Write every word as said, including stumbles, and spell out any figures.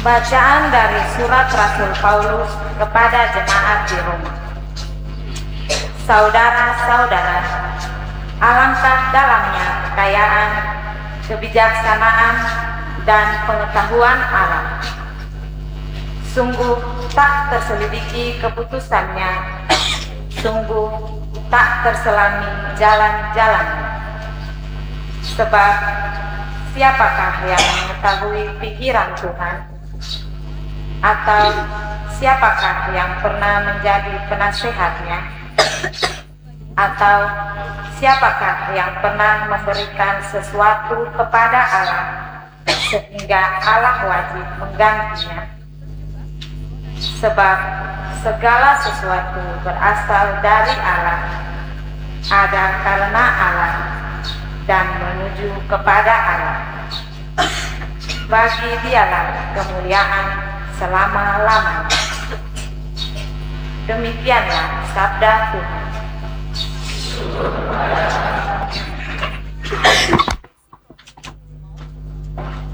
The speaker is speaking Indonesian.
Bacaan dari surat Rasul Paulus kepada jemaat di Roma. Saudara-saudara, alangkah dalamnya kekayaan, kebijaksanaan, dan pengetahuan Allah. Sungguh tak terselidiki keputusannya, sungguh tak terselami jalan-jalannya. Sebab siapakah yang mengetahui pikiran Tuhan? Atau siapakah yang pernah menjadi penasehatnya? Atau siapakah yang pernah memberikan sesuatu kepada Allah sehingga Allah wajib menggantinya? Sebab segala sesuatu berasal dari Allah, ada karena Allah, dan menuju kepada Allah. Bagi Dialah kemuliaan selama-lamanya. Demikianlah sabda Tuhan.